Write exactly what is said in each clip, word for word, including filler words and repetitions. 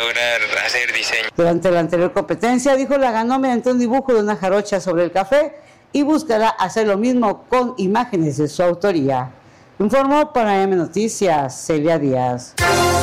lograr hacer diseño. Durante la anterior competencia, dijo, la ganó mediante un dibujo de una jarocha sobre el café y buscará hacer lo mismo con imágenes de su autoría. Informó para A M Noticias, Celia Díaz.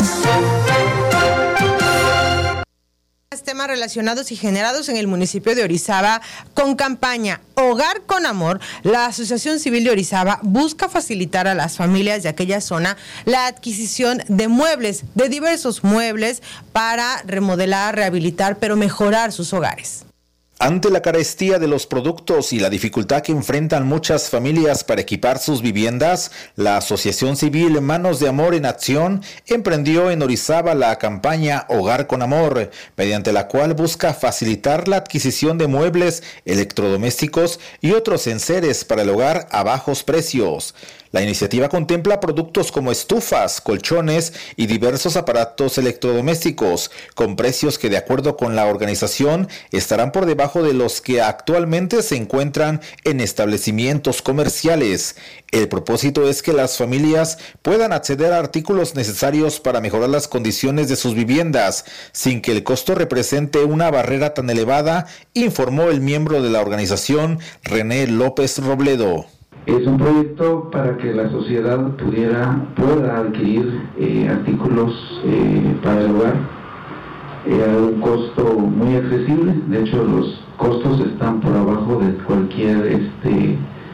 Temas relacionados y generados en el municipio de Orizaba con campaña Hogar con Amor. La Asociación Civil de Orizaba busca facilitar a las familias de aquella zona la adquisición de muebles, de diversos muebles para remodelar, rehabilitar, pero mejorar sus hogares. Ante la carestía de los productos y la dificultad que enfrentan muchas familias para equipar sus viviendas, la Asociación Civil Manos de Amor en Acción emprendió en Orizaba la campaña Hogar con Amor, mediante la cual busca facilitar la adquisición de muebles, electrodomésticos y otros enseres para el hogar a bajos precios. La iniciativa contempla productos como estufas, colchones y diversos aparatos electrodomésticos, con precios que, de acuerdo con la organización, estarán por debajo de los que actualmente se encuentran en establecimientos comerciales. El propósito es que las familias puedan acceder a artículos necesarios para mejorar las condiciones de sus viviendas, sin que el costo represente una barrera tan elevada, informó el miembro de la organización, René López Robledo. Es un proyecto para que la sociedad pudiera pueda adquirir eh, artículos eh, para el hogar eh, a un costo muy accesible. De hecho, los costos están por abajo de cualquier este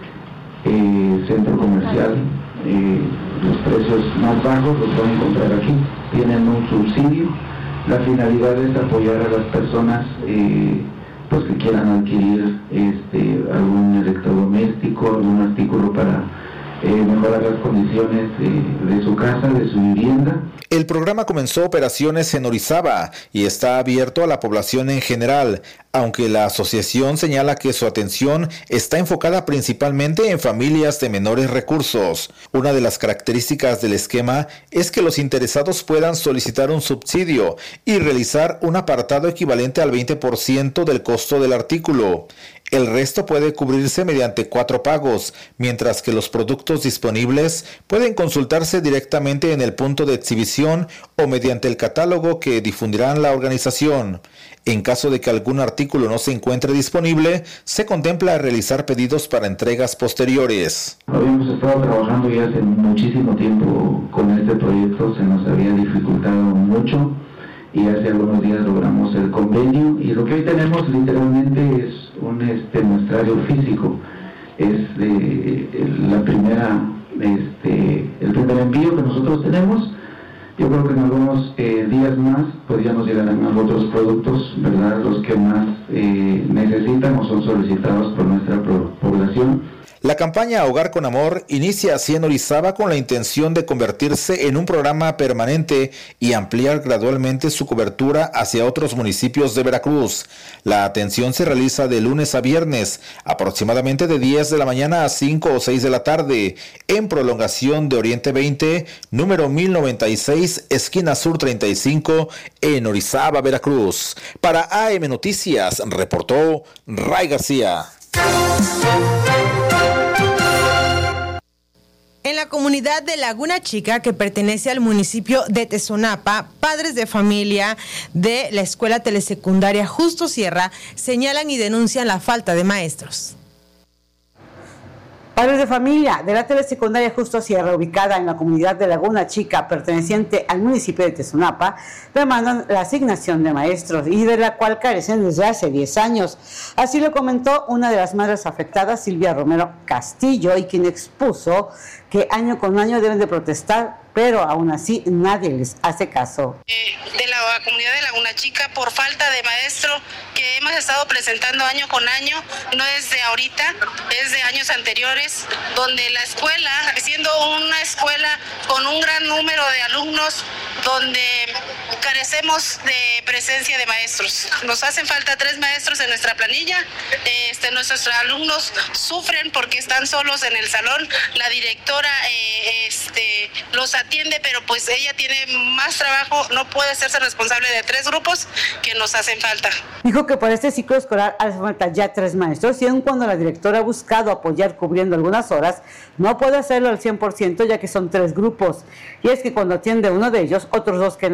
eh, centro comercial. Eh, los precios más bajos los van a encontrar aquí. Tienen un subsidio. La finalidad es apoyar a las personas eh, pues que quieran adquirir este algún electrodoméstico, algún artículo para eh, mejorar las condiciones de, de su casa, de su vivienda. El programa comenzó operaciones en Orizaba y está abierto a la población en general, aunque la asociación señala que su atención está enfocada principalmente en familias de menores recursos. Una de las características del esquema es que los interesados puedan solicitar un subsidio y realizar un apartado equivalente al veinte por ciento del costo del artículo. El resto puede cubrirse mediante cuatro pagos, mientras que los productos disponibles pueden consultarse directamente en el punto de exhibición o mediante el catálogo que difundirán la organización. En caso de que algún artículo no se encuentre disponible, se contempla realizar pedidos para entregas posteriores. Habíamos estado trabajando ya hace muchísimo tiempo con este proyecto, se nos había dificultado mucho y hace algunos días logramos el convenio y lo que hoy tenemos literalmente es un este muestrario físico. Es de, la primera este el primer envío que nosotros tenemos. Yo creo que en algunos eh, días más pues ya nos llegarán a otros productos, ¿verdad? Los que más eh, necesitan o son solicitados por nuestra población. La campaña Hogar con Amor inicia así en Orizaba con la intención de convertirse en un programa permanente y ampliar gradualmente su cobertura hacia otros municipios de Veracruz. La atención se realiza de lunes a viernes, aproximadamente de diez de la mañana a cinco o seis de la tarde, en prolongación de Oriente veinte, número mil noventa y seis, esquina sur treinta y cinco, en Orizaba, Veracruz. Para A M Noticias, reportó Ray García. En la comunidad de Laguna Chica, que pertenece al municipio de Tezonapa, padres de familia de la escuela telesecundaria Justo Sierra señalan y denuncian la falta de maestros. Padres de familia de la telesecundaria Justo Sierra, ubicada en la comunidad de Laguna Chica, perteneciente al municipio de Tezonapa, demandan la asignación de maestros y de la cual carecen desde hace diez años. Así lo comentó una de las madres afectadas, Silvia Romero Castillo, y quien expuso que año con año deben de protestar, pero aún así nadie les hace caso. Eh, de la comunidad de Laguna Chica por falta de maestro que hemos estado presentando año con año, no es de ahorita, es de años anteriores, donde la escuela, siendo una escuela con un gran número de alumnos, donde carecemos de presencia de maestros. Nos hacen falta tres maestros en nuestra planilla, este, nuestros alumnos sufren porque están solos en el salón, la directora eh, este, los atiende, pero pues ella tiene más trabajo, no puede hacerse responsable de tres grupos que nos hacen falta. Dijo que para este ciclo escolar hace falta ya tres maestros y aun cuando la directora ha buscado apoyar cubriendo algunas horas, no puede hacerlo al cien por ciento ya que son tres grupos. Y es que cuando atiende uno de ellos, otros dos quedan descubiertos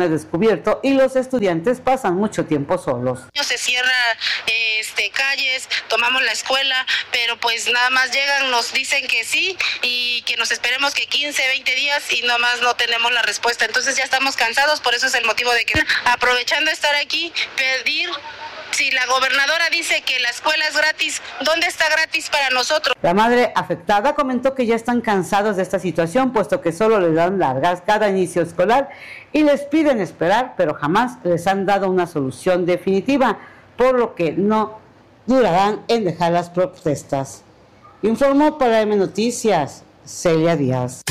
cubierto y los estudiantes pasan mucho tiempo solos. Se cierra este, calles, tomamos la escuela, pero pues nada más llegan, nos dicen que sí y que nos esperemos que quince, veinte días y nomás no tenemos la respuesta. Entonces ya estamos cansados, por eso es el motivo de que, aprovechando estar aquí, pedir, si la gobernadora dice que la escuela es gratis, ¿dónde está gratis para nosotros? La madre afectada comentó que ya están cansados de esta situación, puesto que solo les dan largas cada inicio escolar y les piden esperar, pero jamás les han dado una solución definitiva, por lo que no durarán en dejar las protestas. Informó para M Noticias, Celia Díaz.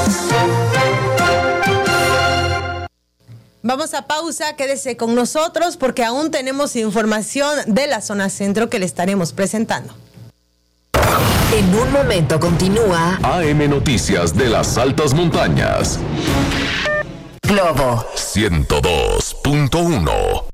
Vamos a pausa, quédese con nosotros porque aún tenemos información de la zona centro que le estaremos presentando. En un momento continúa A M Noticias de las Altas Montañas. Globo ciento dos punto uno.